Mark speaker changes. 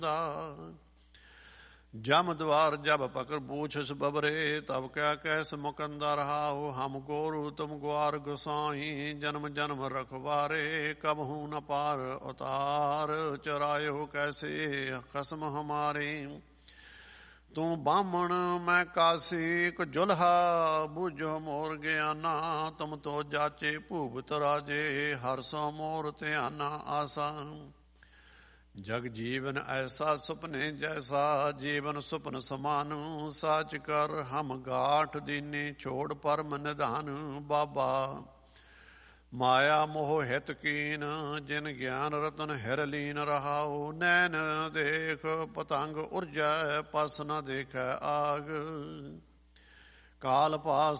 Speaker 1: जम द्वार जब पकर पूछस बबरे, तब क्या कैस मुकंदर हाओ। हम गोरु तुम ग्वार गोसाई, जन्म जन्म रखवारे। कबहू न पार उतार, चरायो कैसे कसम हमारे। तू बामण मैं काशी को जुल्हा, बूझो मोर ज्ञाना। तुम तो जाचे भूपत राजे, हर सो मोर ध्याना आसा। जग जीवन ऐसा सुपने जैसा, जीवन सुपन समान। साच कर हम गाठ दीने, छोड़ परम निधान। बाबा माया मोह हित कीन, जिन ज्ञान रतन हिर लीन रहाओ। नैन देख पतंग उर्जै, पस न देख आग। काल पास